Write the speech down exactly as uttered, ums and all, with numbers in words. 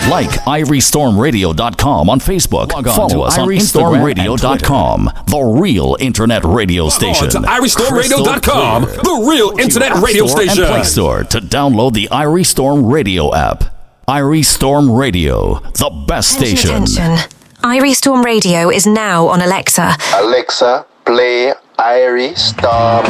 Like Irie Storm Radio dot com on Facebook. Log on Follow us on Irie Storm Radio dot com, the real internet radio station. Log on to Irie Storm Radio dot com, the real internet radio station. And Play Store to download the Irie Storm Radio app. Irie Storm Radio, the best attention, station. Attention. Irie Storm Radio is now on Alexa. Alexa, play Irie Storm.